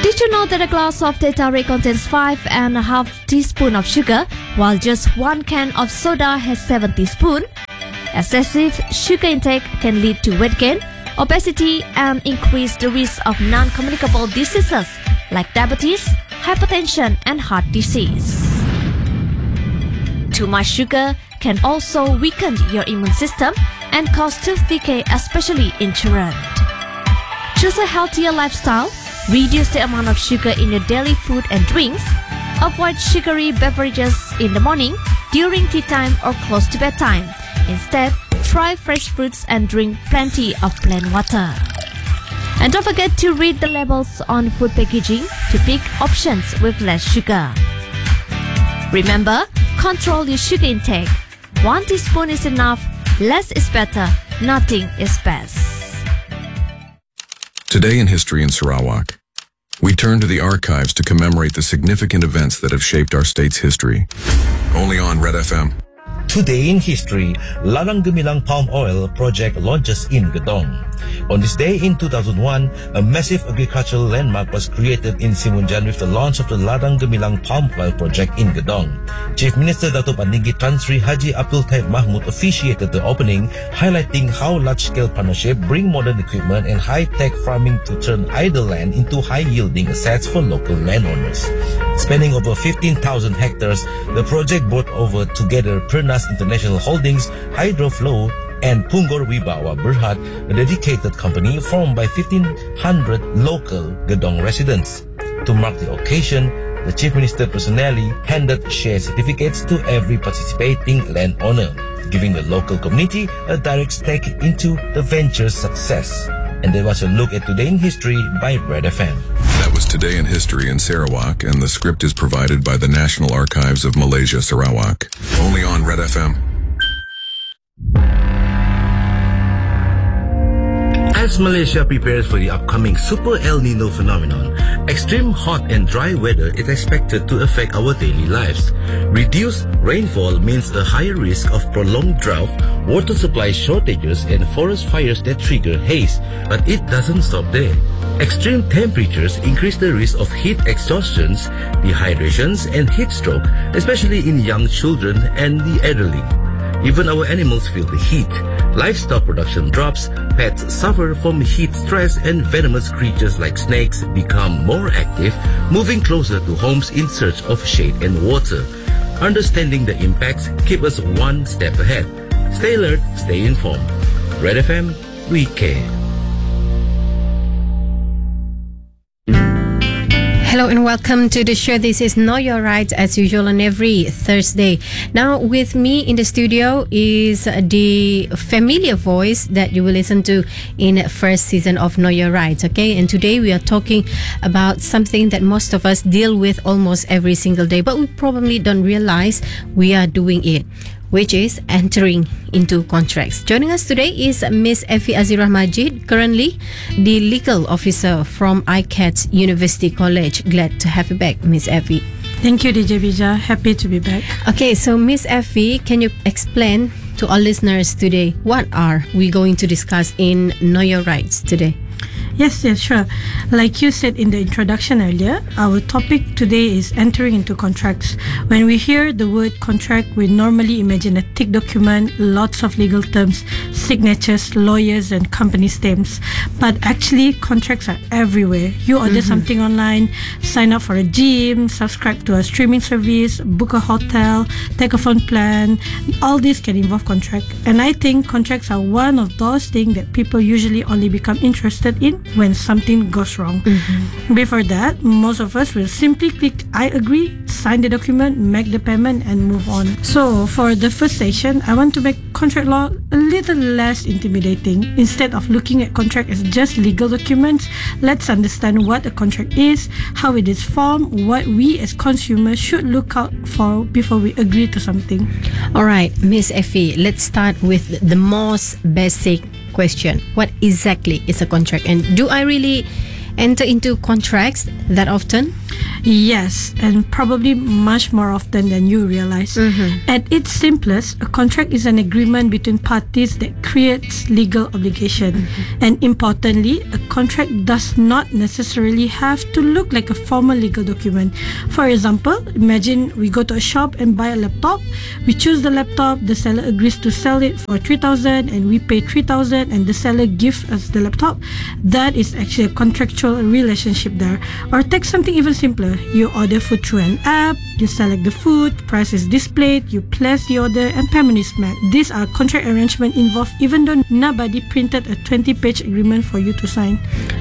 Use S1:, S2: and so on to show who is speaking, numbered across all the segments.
S1: Did you know that a glass of teh tarik contains 5.5 teaspoons of sugar, while just 1 can of soda has 7 teaspoons? Excessive sugar intake can lead to weight gain, obesity, and increase the risk of non-communicable diseases like diabetes, hypertension, and heart disease. Too much sugar can also weaken your immune system and cause tooth decay, especially in children. Choose a healthier lifestyle. Reduce the amount of sugar in your daily food and drinks. Avoid sugary beverages in the morning, during tea time, or close to bedtime. Instead, try fresh fruits and drink plenty of plain water. And don't forget to read the labels on food packaging to pick options with less sugar. Remember, control your sugar intake. 1 teaspoon is enough, less is better, nothing is best.
S2: Today in History in Sarawak, we turn to the archives to commemorate the significant events that have shaped our state's history. Only on Red FM.
S3: Today in History, Ladang Gemilang Palm Oil Project launches in Gedong. On this day in 2001, a massive agricultural landmark was created in Simunjan with the launch of the Ladang Gemilang Palm Oil Project in Gedong. Chief Minister Datuk Paninggi Tan Sri Haji Abdul Taib Mahmud officiated the opening, highlighting how large-scale partnership bring modern equipment and high-tech farming to turn idle land into high-yielding assets for local landowners. Spanning over 15,000 hectares, the project brought over together Pernas International Holdings, Hydroflow, and Punggol Wibawa Berhad, a dedicated company formed by 1,500 local Gedong residents. To mark the occasion, the Chief Minister personally handed share certificates to every participating landowner, giving the local community a direct stake into the venture's success. And there was a look at Today in History by Red FM.
S2: That was Today in History in Sarawak, and the script is provided by the National Archives of Malaysia, Sarawak. Only on Red FM.
S3: As Malaysia prepares for the upcoming Super El Nino phenomenon, extreme hot and dry weather is expected to affect our daily lives. Reduced rainfall means a higher risk of prolonged drought, water supply shortages, and forest fires that trigger haze. But it doesn't stop there. Extreme temperatures increase the risk of heat exhaustions, dehydrations, and heat stroke, especially in young children and the elderly. Even our animals feel the heat. Livestock production drops, pets suffer from heat stress, and venomous creatures like snakes become more active, moving closer to homes in search of shade and water. Understanding the impacts keep us one step ahead. Stay alert, stay informed. Red FM, we care.
S4: Hello and welcome to the show. This is Know Your Rights as usual on every Thursday. Now with me in the studio is the familiar voice that you will listen to in first season of Know Your Rights. Okay, and today we are talking about something that most of us deal with almost every single day, but we probably don't realize we are doing it, which is entering into contracts. Joining us today is Miss Effie Azirah Majid, currently the legal officer from ICATS University College. Glad to have you back, Miss Effie.
S5: Thank you, DJ Bija. Happy to be back.
S4: Okay, so Miss Effie, can you explain to our listeners today what are we going to discuss in Know Your Rights today?
S5: Yes, sure. Like you said in the introduction earlier, our topic today is entering into contracts. When we hear the word contract, we normally imagine a thick document, lots of legal terms, signatures, lawyers, and company stamps. But actually, contracts are everywhere. You order something online, sign up for a gym, subscribe to a streaming service, book a hotel, take a phone plan. All this can involve contract. And I think contracts are one of those things that people usually only become interested in when something goes wrong. Before that, most of us will simply click I agree, sign the document, make the payment, and move on. So for the first session, I want to make contract law a little less intimidating. Instead of looking at contract as just legal documents, let's understand what a contract is, how it is formed, what we as consumers should look out for before we agree to something.
S4: Alright, Miss Effie, let's start with the most basic question. What exactly is a contract, and do I really enter into contracts that often?
S5: Yes, and probably much more often than you realize. At its simplest, a contract is an agreement between parties that creates legal obligation. And importantly, a contract does not necessarily have to look like a formal legal document. For example, imagine we go to a shop and buy a laptop. We choose the laptop, the seller agrees to sell it for 3,000 and we pay 3,000 and the seller gives us the laptop. That is actually a contractual relationship there. Or take something even simpler. You order food through an app, you select the food, price is displayed, you place the order and payment is made. These are contract arrangements involved even though nobody printed a 20-page agreement for you to sign.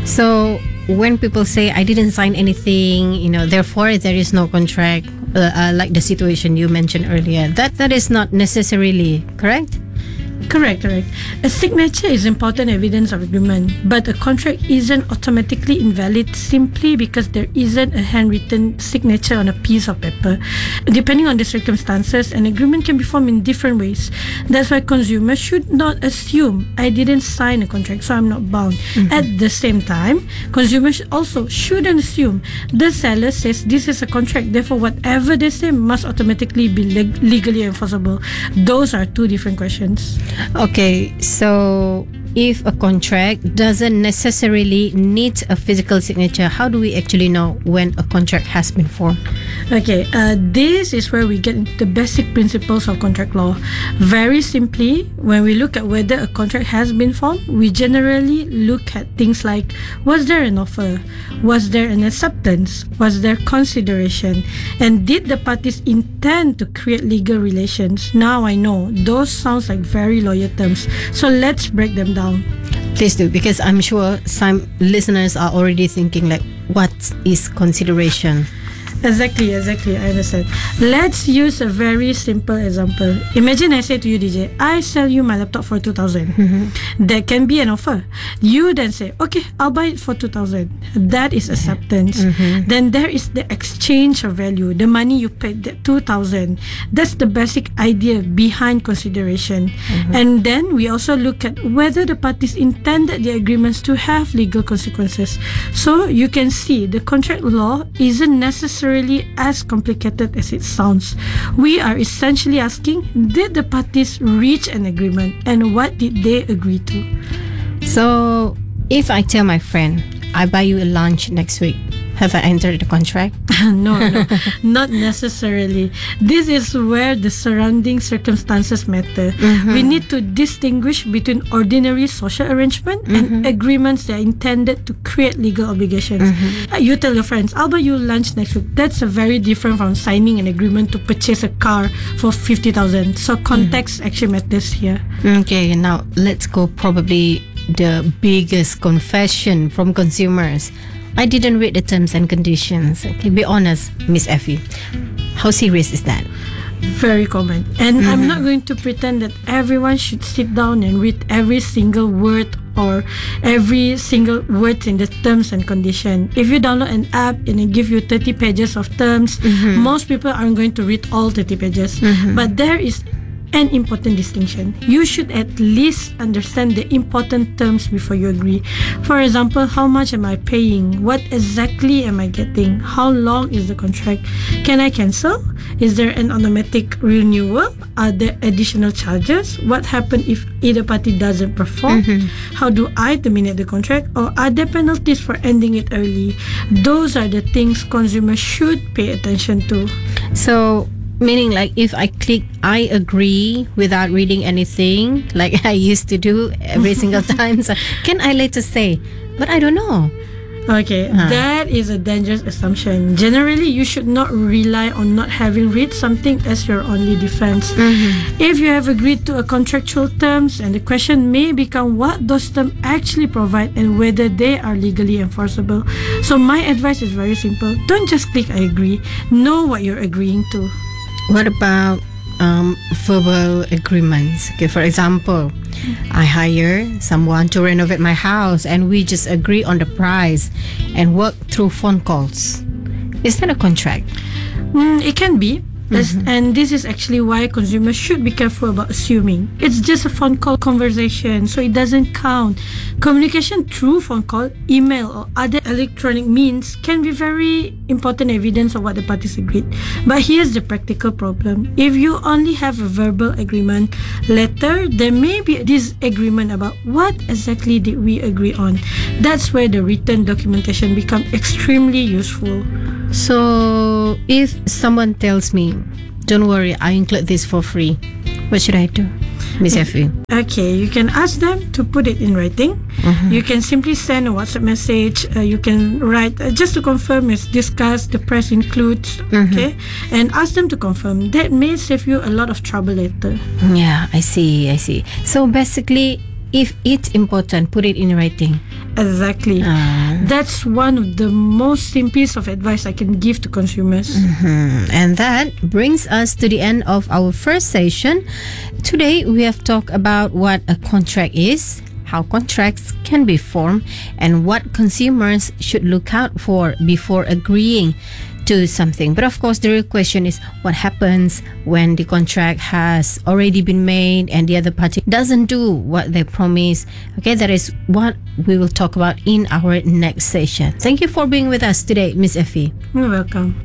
S4: So when people say I didn't sign anything, therefore there is no contract, like the situation you mentioned earlier, that is not necessarily correct.
S5: Correct. A signature is important evidence of agreement, but a contract isn't automatically invalid simply because there isn't a handwritten signature on a piece of paper. Depending on the circumstances, an agreement can be formed in different ways. That's why consumers should not assume I didn't sign a contract, so I'm not bound. At the same time, consumers also shouldn't assume the seller says this is a contract, therefore whatever they say must automatically be legally enforceable. Those are two different questions.
S4: Okay, so if a contract doesn't necessarily need a physical signature, how do we actually know when a contract has been formed?
S5: Okay, this is where we get into the basic principles of contract law. Very simply, when we look at whether a contract has been formed, we generally look at things like, was there an offer? Was there an acceptance? Was there consideration? And did the parties intend to create legal relations? Now I know, those sounds like very lawyer terms. So let's break them down.
S4: Please do, because I'm sure some listeners are already thinking like, what is consideration?
S5: Exactly, I understand. Let's use a very simple example. Imagine I say to you, DJ, I sell you my laptop for 2,000. That can be an offer. You then say, okay, I'll buy it for 2,000. That is acceptance. Then there is the exchange of value, the money you paid, that 2,000. That's the basic idea behind consideration. And then we also look at whether the parties intended the agreements to have legal consequences. So you can see the contract law isn't necessarily as complicated as it sounds. We are essentially asking, did the parties reach an agreement and what did they agree to?
S4: So if I tell my friend, I buy you a lunch next week, have I entered the contract?
S5: No, not necessarily. This is where the surrounding circumstances matter. We need to distinguish between ordinary social arrangement and agreements that are intended to create legal obligations. You tell your friends, I'll buy you lunch next week. That's very different from signing an agreement to purchase a car for 50,000. So context actually matters here.
S4: Okay, now let's go probably the biggest confession from consumers. I didn't read the terms and conditions. Okay, be honest, Miss Effie. How serious is that?
S5: Very common. And I'm not going to pretend that everyone should sit down and read every single word or every single word in the terms and condition. If you download an app and it gives you 30 pages of terms, most people aren't going to read all 30 pages. But there is an important distinction. You should at least understand the important terms before you agree. For example, how much am I paying? What exactly am I getting? How long is the contract? Can I cancel? Is there an automatic renewal? Are there additional charges? What happens if either party doesn't perform? How do I terminate the contract? Or are there penalties for ending it early? Those are the things consumers should pay attention to.
S4: So meaning like if I click I agree without reading anything like I used to do every single time, so can I later say, but I don't know?
S5: Okay, that is a dangerous assumption. Generally, you should not rely on not having read something as your only defense. If you have agreed to a contractual terms, and the question may become what those terms actually provide and whether they are legally enforceable. So my advice is very simple. Don't just click I agree. Know what you're agreeing to.
S4: What about verbal agreements? Okay, for example, I hire someone to renovate my house and we just agree on the price and work through phone calls. Is that a contract?
S5: It can be. And this is actually why consumers should be careful about assuming. It's just a phone call conversation, so it doesn't count. Communication through phone call, email, or other electronic means can be very important evidence of what the parties agreed. But here's the practical problem. If you only have a verbal agreement, later there may be a disagreement about what exactly did we agree on. That's where the written documentation becomes extremely useful.
S4: So, if someone tells me, don't worry, I include this for free, what should I do, Miss Effie?
S5: Okay, you can ask them to put it in writing. You can simply send a WhatsApp message. You can write just to confirm as discussed, the price includes, okay, and ask them to confirm. That may save you a lot of trouble later.
S4: Yeah, I see. So basically, if it's important, put it in writing.
S5: Exactly. That's one of the most simple piece of advice I can give to consumers.
S4: And that brings us to the end of our first session. Today, we have talked about what a contract is, how contracts can be formed, and what consumers should look out for before agreeing to something. But of course, the real question is what happens when the contract has already been made and the other party doesn't do what they promise. Okay, that is what we will talk about in our next session. Thank you for being with us today, Miss Effie.
S5: You're welcome.